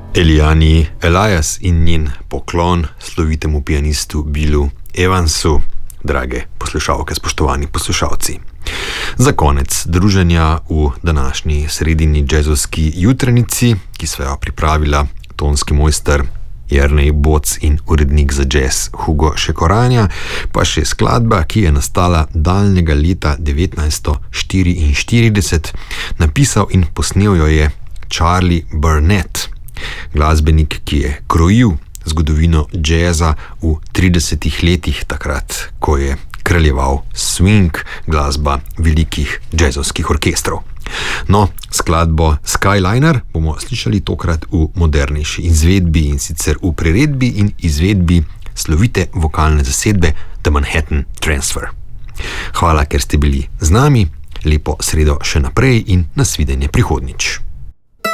Elijani Elias in njen poklon slovitemu pianistu Billu Evansu, drage poslušalke, spoštovani poslušalci. Za konec druženja v današnji sredini džezovski jutrenici, ki sva jo pripravila tonski mojster Jernej Boc in urednik za džez Hugo Šekoranja, pa še skladba, ki je nastala daljnega leta 1944, napisal in posnel jo je Charlie Burnett, glasbenik, ki je krojil zgodovino džeza v 30 letih takrat, ko je kraljeval swing, glasba velikih džezovskih orkestrov. No, skladbo Skyliner bomo slišali tokrat v modernejši izvedbi, in sicer v priredbi in izvedbi slovite vokalne zasedbe The Manhattan Transfer. Hvala, ker ste bili z nami, lepo sredo še naprej in nasvidenje prihodnjič.